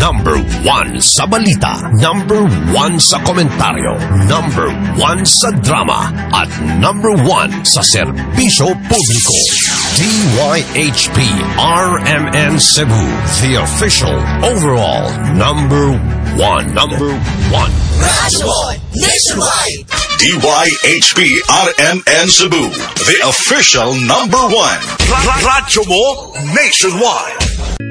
Number 1 sa balita, Number 1 sa komentaryo, Number 1 sa drama, at Number 1 sa serbisyo publiko. DYHP RMN Cebu, the official overall Number 1. Number 1. Radyo Nationwide. DYHP RMN Cebu, the official number 1. Radyo mo nationwide.